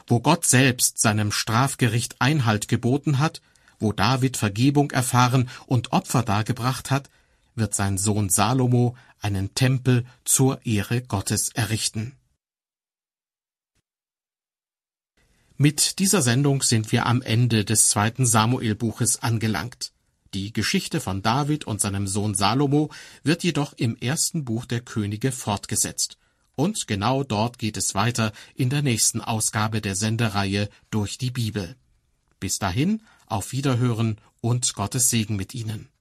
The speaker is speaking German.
wo Gott selbst seinem Strafgericht Einhalt geboten hat, wo David Vergebung erfahren und Opfer dargebracht hat, wird sein Sohn Salomo einen Tempel zur Ehre Gottes errichten. Mit dieser Sendung sind wir am Ende des 2. Samuel-Buches angelangt. Die Geschichte von David und seinem Sohn Salomo wird jedoch im 1. Buch der Könige fortgesetzt. Und genau dort geht es weiter in der nächsten Ausgabe der Sendereihe Durch die Bibel. Bis dahin, auf Wiederhören und Gottes Segen mit Ihnen.